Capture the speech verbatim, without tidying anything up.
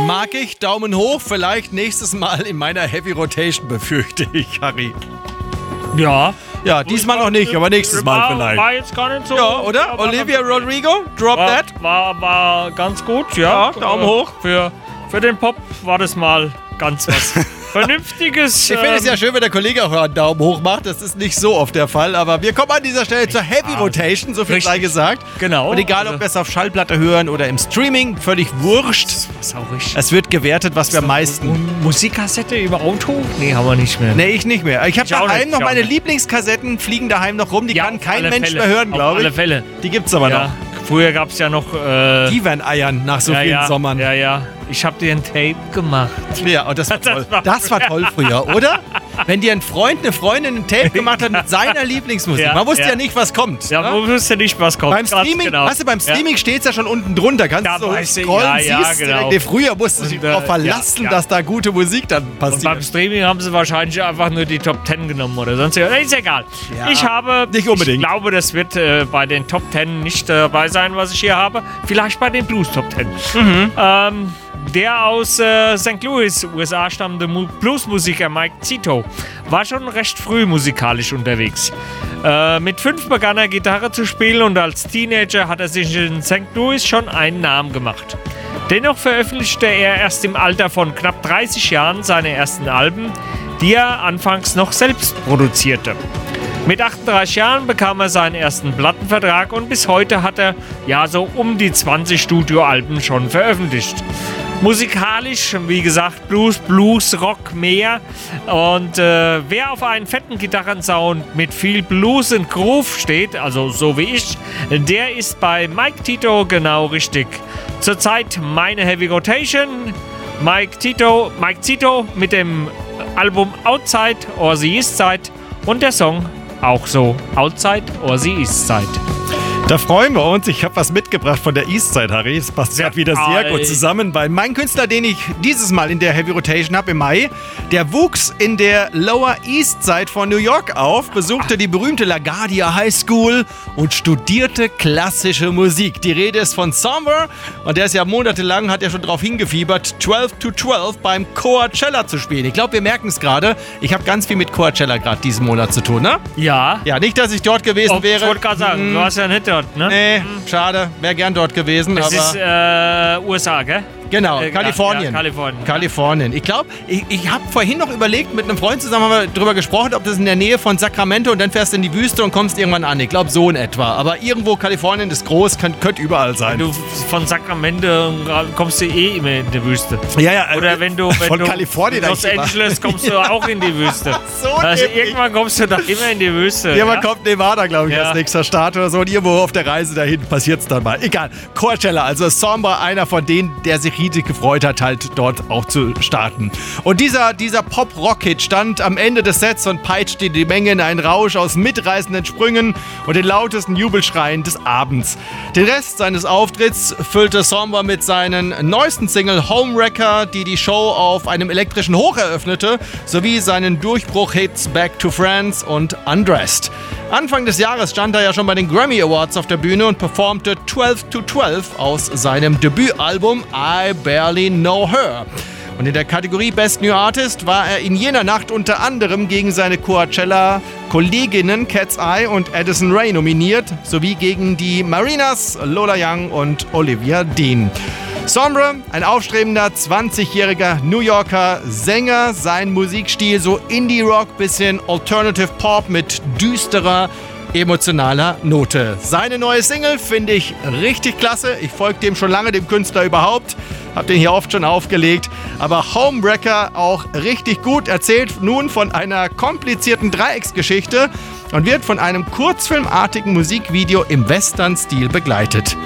Mag ich, Daumen hoch, vielleicht nächstes Mal in meiner Heavy Rotation, befürchte ich, Harry. Ja. Ja, diesmal noch nicht, aber nächstes Mal war, vielleicht. War jetzt gar nicht so. Ja, oder? Olivia Rodrigo, Drop war, That. War, war ganz gut, ja. Ja, Daumen hoch. Für, für den Pop war das mal ganz was Vernünftiges. Ich finde ähm, es ja schön, wenn der Kollege auch einen Daumen hoch macht. Das ist nicht so oft der Fall. Aber wir kommen an dieser Stelle zur Heavy Rotation, so viel Richtig. sei gesagt. Genau. Und egal, ob wir es auf Schallplatte hören oder im Streaming, völlig wurscht. ist auch richtig. Es wird gewertet, was wir am meisten... M- Musikkassette über Auto? Nee, haben wir nicht mehr. Nee, ich nicht mehr. Ich habe Ich auch daheim nicht, noch ich auch meine nicht. Lieblingskassetten, fliegen daheim noch rum. Die Ja, kann auf kein alle Mensch Fälle. mehr hören, Auf glaube ich. alle Fälle. Die gibt's aber Ja. noch. Früher gab es ja noch. Äh, Die werden eiern nach so ja, vielen ja, Sommern. Ja, ja. Ich habe dir ein Tape gemacht. Ja, und das war Das toll. war- Das war toll früher, oder? Wenn dir ein Freund, eine Freundin ein Tape gemacht hat mit seiner Lieblingsmusik. Ja, Man wusste ja. ja. nicht, was kommt. Ja, ne? wo wüsst ihr nicht, was kommt? Beim Ganz Streaming, genau. weißt du, beim Streaming Ja. steht es ja schon unten drunter. Kannst Da du so weiß ich, scrollen, ja, ja, siehst genau. direkt. Nee, früher musstest du dich Und, darauf äh, verlassen, ja, ja. dass da gute Musik dann Und beim passiert. Streaming haben sie wahrscheinlich einfach nur die Top Ten genommen oder sonst was. Ist egal. Ja, ich habe, nicht unbedingt. Ich glaube, das wird äh, bei den Top Ten nicht dabei sein, was ich hier habe. Vielleicht bei den Blues Top Ten. Mhm. Ähm, der aus äh, Sankt Louis, U S A stammende Mu- Bluesmusiker Mike Zito war schon recht früh musikalisch unterwegs. Äh, mit fünf begann er Gitarre zu spielen und als Teenager hat er sich in Sankt Louis schon einen Namen gemacht. Dennoch veröffentlichte er erst im Alter von knapp dreißig Jahren seine ersten Alben, die er anfangs noch selbst produzierte. Mit achtunddreißig Jahren bekam er seinen ersten Plattenvertrag und bis heute hat er ja so um die zwanzig Studioalben schon veröffentlicht. Musikalisch, wie gesagt, Blues, Blues, Rock mehr. Und äh, wer auf einen fetten Gitarrensound mit viel Blues und Groove steht, also so wie ich, der ist bei Mike Tito genau richtig. Zurzeit meine Heavy Rotation. Mike Tito, Mike Zito mit dem Album Outside or the East Side und der Song auch so Outside or the East Side. Da freuen wir uns. Ich habe was mitgebracht von der Eastside, Harry. Das passt Ja, gerade wieder sehr ah, gut ey. zusammen, weil mein Künstler, den ich dieses Mal in der Heavy Rotation habe im Mai, der wuchs in der Lower East Side von New York auf, besuchte die berühmte LaGuardia High School und studierte klassische Musik. Die Rede ist von Somber und der ist ja monatelang, hat ja schon darauf hingefiebert, zwölf to zwölf beim Coachella zu spielen. Ich glaube, wir merken es gerade. Ich habe ganz viel mit Coachella gerade diesen Monat zu tun, ne? Ja. Ja, nicht, dass ich dort gewesen Oh, ich wäre. wollte gerade sagen, Hm. du warst ja nicht dort, ne? Nee, schade. Wäre gern dort gewesen, Es aber... ist äh, U S A, gell? Genau, Äh, Kalifornien. Ja, Kalifornien. Kalifornien. Ich glaube, ich, ich habe vorhin noch überlegt, mit einem Freund zusammen haben wir darüber gesprochen, ob das in der Nähe von Sacramento und dann fährst du in die Wüste und kommst irgendwann an. Ich glaube, so in etwa. Aber irgendwo Kalifornien ist groß, könnte könnt überall sein. Du von Sacramento kommst du eh immer in die Wüste. ja, ja. Oder wenn du, wenn von du Kalifornien in Los eigentlich immer. Angeles kommst du auch in die Wüste. So Also nämlich. irgendwann kommst du doch immer in die Wüste. Irgendwann ja? kommt Nevada, glaube ich, Ja. als nächster Staat oder so. Und irgendwo auf der Reise dahin passiert es dann mal. Egal. Coachella, also Somber, einer von denen, der sich riesig gefreut hat, halt dort auch zu starten. Und dieser, dieser Pop-Rock-Hit stand am Ende des Sets und peitschte die Menge in einen Rausch aus mitreißenden Sprüngen und den lautesten Jubelschreien des Abends. Den Rest seines Auftritts füllte Somber mit seinen neuesten Single Homewrecker, die die Show auf einem elektrischen Hoch eröffnete, sowie seinen Durchbruch-Hits Back to France und Undressed. Anfang des Jahres stand er ja schon bei den Grammy Awards auf der Bühne und performte zwölf to zwölf aus seinem Debütalbum I Barely Know Her. Und in der Kategorie Best New Artist war er in jener Nacht unter anderem gegen seine Coachella-Kolleginnen Cat's Eye und Addison Rae nominiert, sowie gegen die Marinas, Lola Young und Olivia Dean. Sombre, ein aufstrebender zwanzigjähriger New Yorker Sänger, sein Musikstil so Indie-Rock, bisschen Alternative Pop mit düsterer, emotionaler Note. Seine neue Single finde ich richtig klasse. Ich folge dem schon lange, dem Künstler überhaupt. Hab den hier oft schon aufgelegt. Aber Homewrecker auch richtig gut. Erzählt nun von einer komplizierten Dreiecksgeschichte und wird von einem kurzfilmartigen Musikvideo im Western-Stil begleitet.